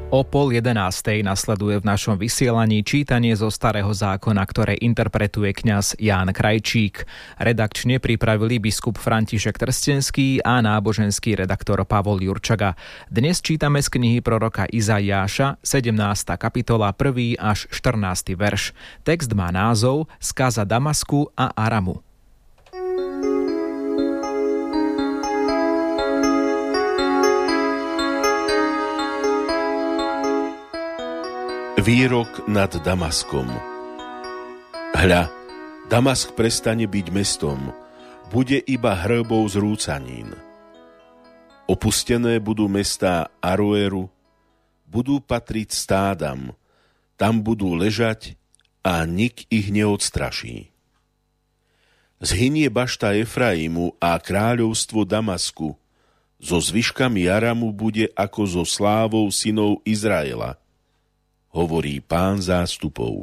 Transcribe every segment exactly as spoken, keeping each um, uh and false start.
O pol jedenástej nasleduje v našom vysielaní čítanie zo Starého zákona, ktoré interpretuje kňaz Ján Krajčík. Redakčne pripravili biskup František Trstenský a náboženský redaktor Pavol Jurčaga. Dnes čítame z knihy proroka Izaiáša, sedemnásta kapitola, prvý až štrnásty verš. Text má názov Skaza Damasku a Aramu. Výrok nad Damaskom. Hľa, Damask prestane byť mestom, bude iba hrobou zrúcanín. Opustené budú mestá Aroeru, budú patriť stádam, tam budú ležať a nik ich neodstraší. Zhynie bašta Efraimu a kráľovstvo Damasku, so zvyškami Aramu bude ako so slávou synov Izraela, hovorí Pán zástupov.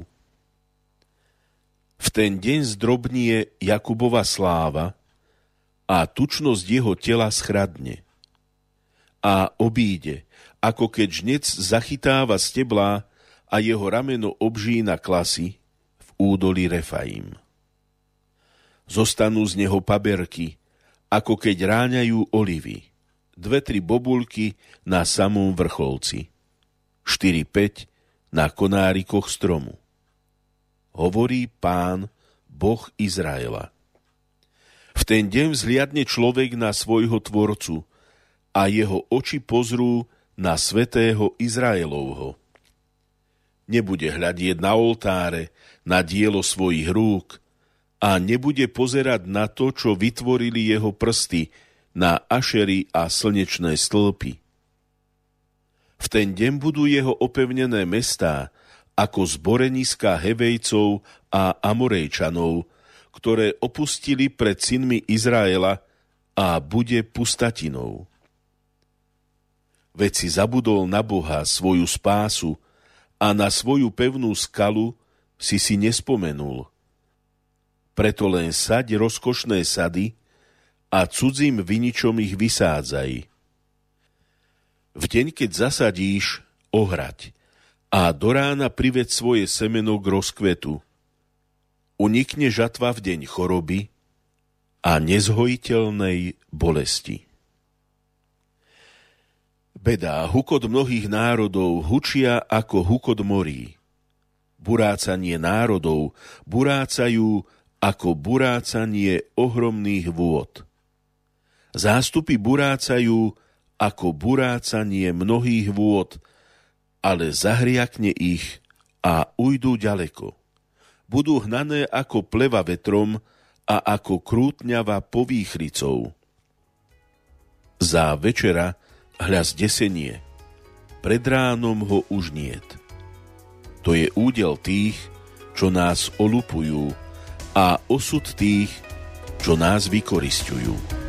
V ten deň zdrobnie Jakubova sláva a tučnosť jeho tela schradne. A obíde, ako keď žnec zachytáva steblá a jeho rameno obžína klasy v údolí Refaim. Zostanú z neho paberky, ako keď ráňajú olivy, dve, tri bobulky na samom vrcholci, štyri, päť na konárikoch stromu. Hovorí Pán, Boh Izraela. V ten deň vzliadne človek na svojho tvorcu a jeho oči pozrú na svätého Izraelovho. Nebude hľadieť na oltáre, na dielo svojich rúk a nebude pozerať na to, čo vytvorili jeho prsty, na ašery a slnečné stĺpy. V ten deň budú jeho opevnené mestá ako zboreniska Hevejcov a Amorejčanov, ktoré opustili pred synmi Izraela, a bude pustatinou. Veď si zabudol na Boha, svoju spásu, a na svoju pevnú skalu si si nespomenul. Preto len saď rozkošné sady a cudzím viničom ich vysádzaj. V deň, keď zasadíš, ohraď a do rána priveď svoje semeno k rozkvetu. Unikne žatva v deň choroby a nezhojiteľnej bolesti. Bedá, hukot mnohých národov hučia ako hukot morí. Burácanie národov burácajú ako burácanie ohromných vôd. Zástupy burácajú ako burácanie mnohých vôd, ale zahriakne ich a ujdú ďaleko. Budú hnané ako pleva vetrom a ako krútňava povýchricou. Za večera hľa zdesenie, pred ránom ho už niet. To je údel tých, čo nás olupujú, a osud tých, čo nás vykorisťujú.